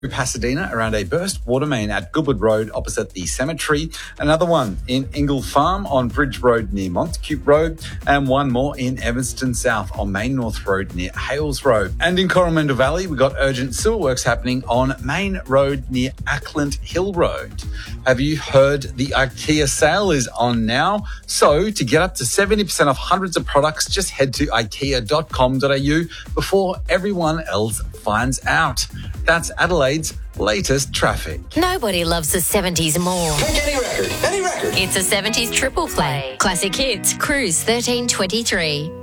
Pasadena around a burst water main at Goodwood Road opposite the cemetery. Another one in Ingle Farm on Bridge Road near Montacute Road. And one more in Evanston South on Main North Road near Hales Road. And in Coromandel Valley, we got urgent sewer works happening on Main Road near Ackland Hill Road. Have you heard the IKEA sale is on now? So to get up to 70% off hundreds of products, just head to ikea.com.au before everyone else finds out. That's Adelaide's latest traffic. Nobody loves the 70s more. Pick any record, any record. It's a 70s triple play. Classic hits, Cruise 1323.